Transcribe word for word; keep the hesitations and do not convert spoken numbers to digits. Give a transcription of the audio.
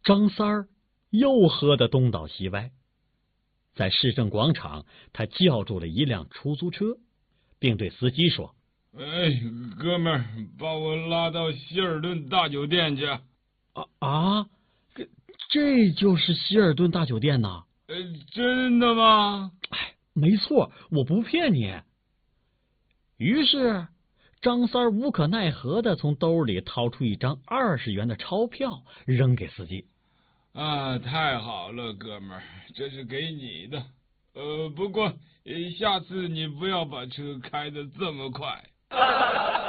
张三儿又喝得东倒西歪。在市政广场，他叫住了一辆出租车，并对司机说： 哎，哥们儿，把我拉到希尔顿大酒店去。 啊啊，这这就是希尔顿大酒店呐？ 呃，真的吗？ 哎，没错，我不骗你。于是张三儿无可奈何的从兜里掏出一张二十元的钞票，扔给司机。 啊，太好了，哥们儿，这是给你的。呃，不过下次你不要把车开得这么快。